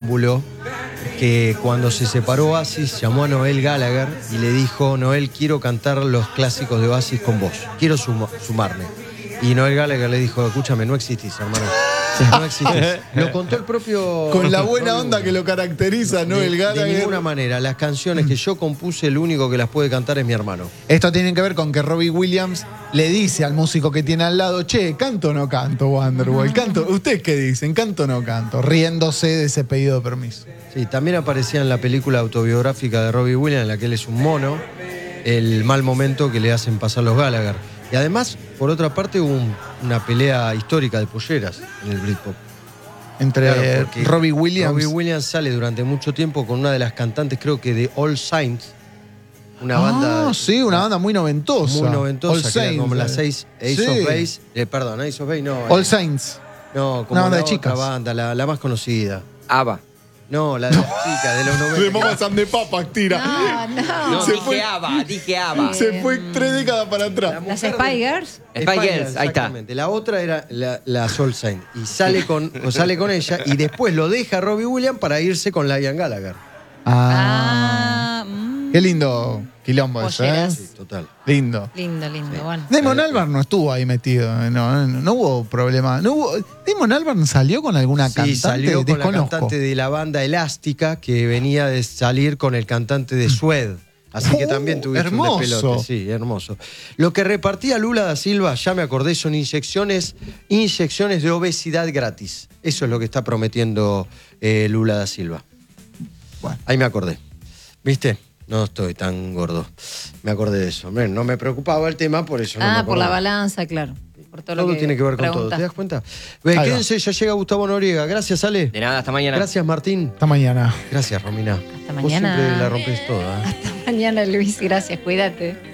preámbulo que cuando se separó Oasis llamó a Noel Gallagher y le dijo: Noel, quiero cantar los clásicos de Oasis con vos, quiero sumarme. Y Noel Gallagher le dijo: escúchame, no existís, hermano. No existís. Lo contó el propio... Con la buena onda que lo caracteriza, Noel Gallagher. De ninguna manera. Las canciones que yo compuse, el único que las puede cantar es mi hermano. Esto tiene que ver con que Robbie Williams le dice al músico que tiene al lado: che, ¿canto o no canto, Wonderwall? ¿Canto? ¿Ustedes qué dicen? ¿Canto o no canto? Riéndose de ese pedido de permiso. Sí, también aparecía en la película autobiográfica de Robbie Williams, en la que él es un mono, el mal momento que le hacen pasar los Gallagher. Y además, por otra parte, hubo una pelea histórica de polleras en el Britpop. Entre Robbie Williams. Robbie Williams sale durante mucho tiempo con una de las cantantes, creo que de All Saints. Una banda. Sí, una banda muy noventosa. Muy noventosa, All que Saints, era como las 6 Ace sí. of Base. Perdón, Ace of Base no. All Saints. No, como una banda la de chicas. otra banda, la más conocida. ABBA. No, la de las chicas, de los 90. De Mamas and the Papas, tira. No, Se dije fue- ABBA, dije ABBA. Se fue 3 décadas para atrás. La Las mujer Spy de- Girls. Spy Girls, ahí está. Exactamente. La otra era la Soul Saint. Y sale con ella y después lo deja Robbie Williams para irse con Liam Gallagher. Qué lindo quilombo eso, ¿eh? Polleras. Sí, total. Lindo. Lindo, bueno. Damon Albarn no estuvo ahí metido, no hubo problema. Damon Albarn salió con alguna cantante, Sí, salió con desconozco. la cantante de la banda Elástica, que venía de salir con el cantante de Sued. Así que también tuviste hermoso. un despelote. Sí, hermoso. Lo que repartía Lula da Silva, ya me acordé, son inyecciones de obesidad gratis. Eso es lo que está prometiendo Lula da Silva. Bueno. Ahí me acordé. ¿Viste? No estoy tan gordo. Me acordé de eso. Hombre, no me preocupaba el tema, por eso no me Por la acordaba. balanza, claro. Por todo lo Todo que tiene que ver con todo. preguntaste. ¿Te das cuenta? va. Quédense, ya llega Gustavo Noriega. Gracias, Ale. De nada, hasta mañana. Gracias, Martín. Hasta mañana. Gracias, Romina. Hasta Vos mañana. siempre la rompes toda. Hasta mañana, Luis. Gracias, cuídate.